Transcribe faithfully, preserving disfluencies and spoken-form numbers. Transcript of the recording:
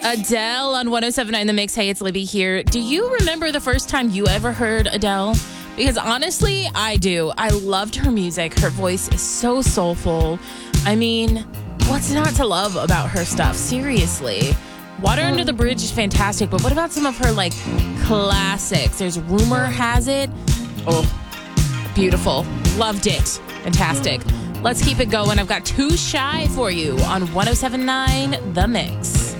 Adele on one oh seven point nine The Mix. Hey, it's Libby here. Do you remember the first time you ever heard Adele? Because honestly, I do. I loved her music. Her voice is so soulful. I mean, what's not to love about her stuff? Seriously. Water Under the Bridge is fantastic, but what about some of her, like, classics? There's Rumor Has It. Oh, beautiful. Loved it. Fantastic. Let's keep it going. I've got Too Shy for you on one oh seven point nine The Mix.